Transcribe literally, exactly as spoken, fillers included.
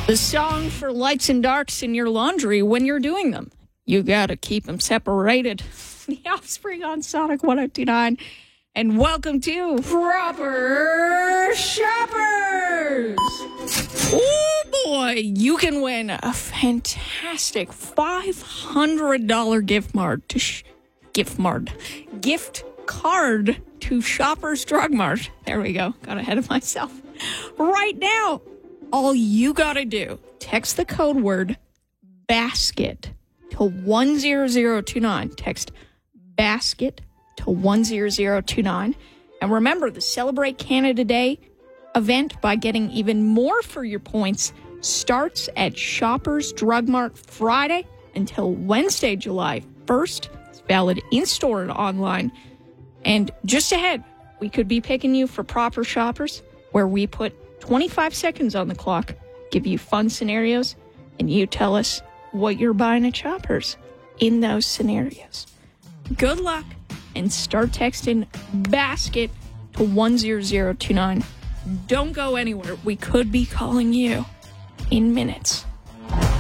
The song for lights and darks in your laundry when you're doing them. You got to keep them separated. The Offspring on Sonic one oh two point nine. And welcome to Proper Shoppers. Oh boy, you can win a fantastic five hundred dollars gift card to sh- gift card. Gift card to Shoppers Drug Mart. There we go. Got ahead of myself. Right now, all you got to do, text the code word BASKET to one zero zero two nine. Text BASKET to one zero zero two nine. And remember, the Celebrate Canada Day event by getting even more for your points starts at Shoppers Drug Mart Friday until Wednesday, July first. It's valid in-store and online. And just ahead, we could be picking you for Proper Shoppers, where we put twenty-five seconds on the clock, give you fun scenarios, and you tell us what you're buying at Shoppers in those scenarios. Good luck, and start texting BASKET to one zero zero two nine. Don't go anywhere. We could be calling you in minutes.